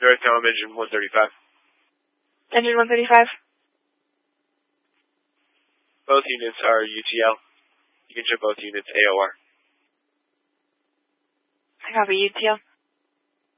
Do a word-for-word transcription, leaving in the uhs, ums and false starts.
Northcom engine one thirty-five. Engine one thirty-five. Both units are U T L. You can show both units A O R. I copy U T L.